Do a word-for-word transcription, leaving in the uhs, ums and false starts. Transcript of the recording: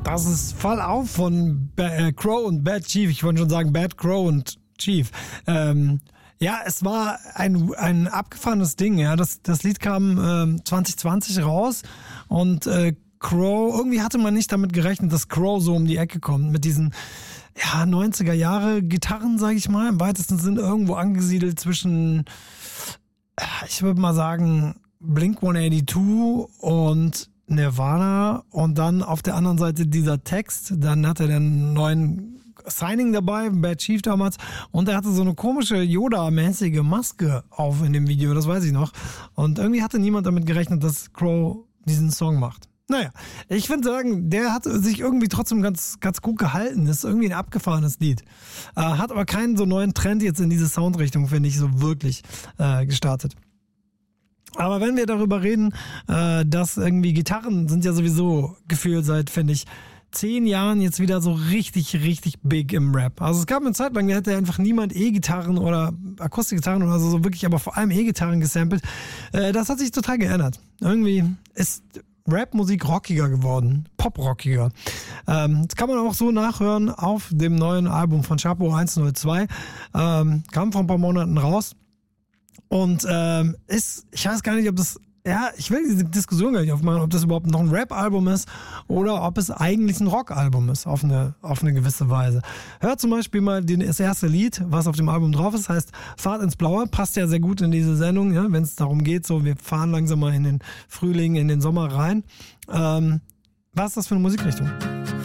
Das ist Fall auf von ba- äh, Crow und Bad Chief. Ich wollte schon sagen Bad Crow und Chief. Ähm, ja, es war ein, ein abgefahrenes Ding. Ja, das, das Lied kam ähm, zwanzig zwanzig raus und äh, Crow, irgendwie hatte man nicht damit gerechnet, dass Crow so um die Ecke kommt mit diesen ja, neunziger Jahre Gitarren, sag ich mal, im weitesten Sinn irgendwo angesiedelt zwischen, ich würde mal sagen, Blink hundertzweiundachtzig und Nirvana und dann auf der anderen Seite dieser Text, dann hat er den neuen Signing dabei, Bad Chief damals, und er hatte so eine komische Yoda-mäßige Maske auf in dem Video, das weiß ich noch. Und irgendwie hatte niemand damit gerechnet, dass Crow diesen Song macht. Naja, ich würde sagen, der hat sich irgendwie trotzdem ganz, ganz gut gehalten. Das ist irgendwie ein abgefahrenes Lied. Äh, hat aber keinen so neuen Trend jetzt in diese Soundrichtung, finde ich, so wirklich äh, gestartet. Aber wenn wir darüber reden, äh, dass irgendwie Gitarren sind ja sowieso gefühlt seit, finde ich, zehn Jahren jetzt wieder so richtig, richtig big im Rap. Also es gab eine Zeit lang, da hätte einfach niemand E-Gitarren oder Akustikgitarren oder so, so wirklich, aber vor allem E-Gitarren gesampelt. Äh, das hat sich total geändert. Irgendwie ist Rap-Musik rockiger geworden, pop-rockiger. Ähm, das kann man auch so nachhören auf dem neuen Album von Chapo hundertzwei. Ähm, kam vor ein paar Monaten raus. Und ähm, ist, ich weiß gar nicht, ob das, ja, ich will diese Diskussion gar nicht aufmachen, ob das überhaupt noch ein Rap-Album ist oder ob es eigentlich ein Rock-Album ist, auf eine, auf eine gewisse Weise. Hört zum Beispiel mal den, das erste Lied, was auf dem Album drauf ist, heißt Fahrt ins Blaue, passt ja sehr gut in diese Sendung, ja, wenn es darum geht, so wir fahren langsam mal in den Frühling, in den Sommer rein. Ähm, was ist das für eine Musikrichtung?